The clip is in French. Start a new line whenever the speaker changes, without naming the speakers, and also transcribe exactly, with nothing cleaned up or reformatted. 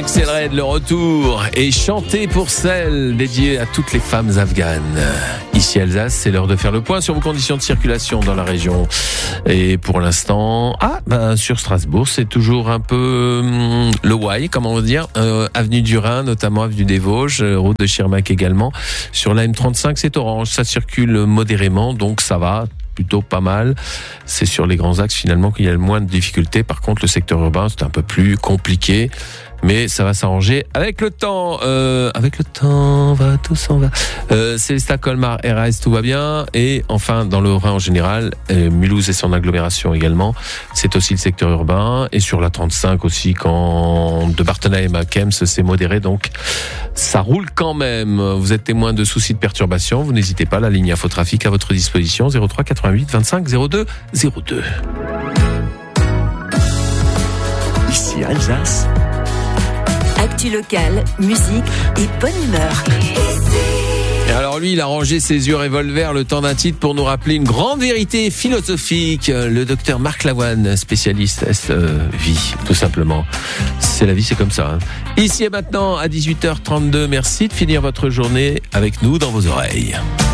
Axel Red, le retour, et chanter pour celle dédiée à toutes les femmes afghanes. Ici Alsace, c'est l'heure de faire le point sur vos conditions de circulation dans la région. Et pour l'instant, ah, ben sur Strasbourg, c'est toujours un peu hum, le why, comment on va dire, euh, avenue du Rhin, notamment avenue des Vosges, euh, route de Schirmeck également. Sur la M trente-cinq, c'est orange, ça circule modérément, donc ça va. Plutôt pas mal. C'est sur les grands axes finalement qu'il y a le moins de difficultés. Par contre, le secteur urbain, c'est un peu plus compliqué. Mais ça va s'arranger avec le temps. Euh, avec le temps, va, tout s'en va. Euh, Célestat, Colmar, R A S, tout va bien. Et enfin, dans le Rhin en général, euh, Mulhouse et son agglomération également. C'est aussi le secteur urbain. Et sur la trente-cinq aussi, quand de Barthenheim à Kems, c'est modéré. Donc, ça roule quand même. Vous êtes témoin de soucis de perturbation. Vous n'hésitez pas, la ligne Infotrafic à votre disposition. zéro trois quatre-vingt-huit vingt-cinq zéro deux zéro deux.
Ici Alsace.
Actu locale, musique et bonne humeur.
Et alors lui, il a rangé ses yeux revolver le temps d'un titre pour nous rappeler une grande vérité philosophique. Le docteur Marc Lavoine, spécialiste euh, vie, tout simplement. C'est la vie, c'est comme ça. Hein. Ici et maintenant, à dix-huit heures trente-deux, merci de finir votre journée avec nous dans vos oreilles.